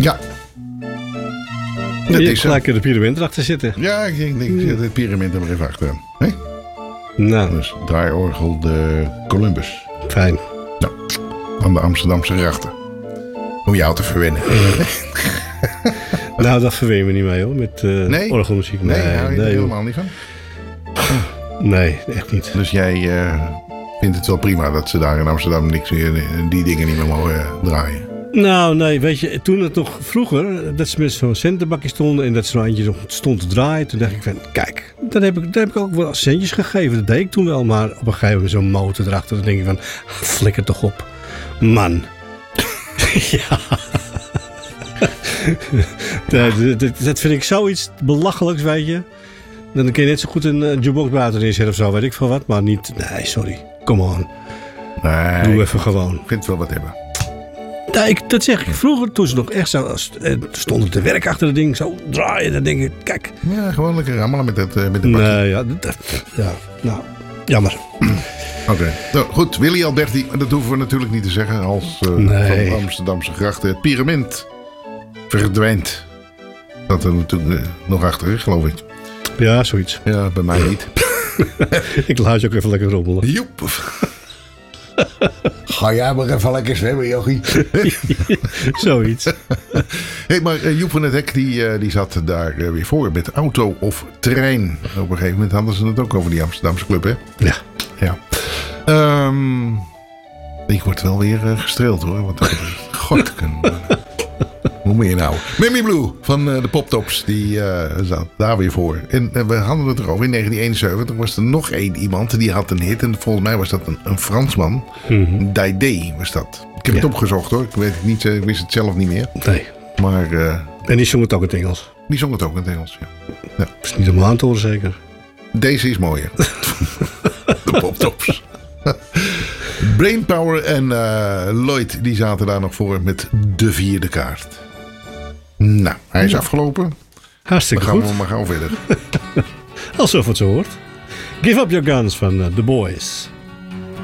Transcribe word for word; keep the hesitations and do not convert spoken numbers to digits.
Ja. Dat je hebt gelijk de pyramid erachter zitten. Ja, ik denk, ik zet het pyramid er maar even achteraan. Hey? Nou. Dus draaiorgel de Columbus. Fijn. Nou, aan de Amsterdamse grachten. Om jou te verwennen. Nou, dat verwen we niet mee hoor, met uh, nee? orgelmuziek. Nee, nee, hou je nee, er helemaal niet van? Nee, echt niet. Dus jij uh, vindt het wel prima dat ze daar in Amsterdam niks meer, die dingen niet meer mogen uh, draaien? Nou, nee, weet je, toen het nog vroeger, dat ze met zo'n centenbakje stonden en dat zo'n eindje nog stond te draaien, toen dacht ik van, kijk, dat heb ik, dat heb ik ook wel centjes gegeven. Dat deed ik toen wel, maar op een gegeven moment zo'n motor erachter, dan denk ik van, flikker toch op. Man. Ja. dat, dat, dat vind ik zoiets belachelijks, weet je. Dan kun je net zo goed een uh, jukebox buiten inzetten of zo, weet ik veel wat. Maar niet, nee, sorry, come on. Nee, doe even gewoon. Ik vind het wel wat hebben. Ja, ik, dat zeg ik. Vroeger, toen ze nog echt zo uh, stonden te werk achter het ding, zo draaien, dan denk ik, kijk. Ja, gewoon lekker rammelen met, het, uh, met de bakje. Nee, ja, dat, ja, nou, jammer. Oké, okay. Nou, goed. Willy Alberti, dat hoeven we natuurlijk niet te zeggen als uh, nee. van de Amsterdamse grachten. Het pyramid verdwijnt. Dat er natuurlijk uh, nog achter is, geloof ik. Ja, zoiets. Ja, bij mij niet. Ik laat je ook even lekker rommelen. Joep. Ga jij maar even lekker zwemmen, jochie. Zoiets. Hey, maar uh, Joep van het Hek die, uh, die zat daar uh, weer voor met auto of trein. Op een gegeven moment hadden ze het ook over die Amsterdamse club, hè? Ja. Ja. Um, ik word wel weer uh, gestreeld, hoor. Want, uh, God, uh, hoe moet je nou? Mammy Blue van uh, de Poptops, die uh, zat daar weer voor. En uh, we hadden het erover. In negentien eenenzeventig was er nog één iemand die had een hit. En volgens mij was dat een, een Fransman. Mm-hmm. Daidé was dat. Ik heb ja. het opgezocht, hoor. Ik weet het niet, uh, ik wist het zelf niet meer. Nee. Maar, uh, en die zong het ook in het Engels? Die zong het ook in het Engels, ja. ja. Dat is niet helemaal aan te horen, zeker. Deze is mooier. De Poptops. Brainpower en uh, Lloyd die zaten daar nog voor met de vierde kaart. Nou, hij is ja. afgelopen. Hartstikke Dan gaan goed. we maar gauw verder. Alsof het zo hoort. Give Up Your Guns van uh, The Boys.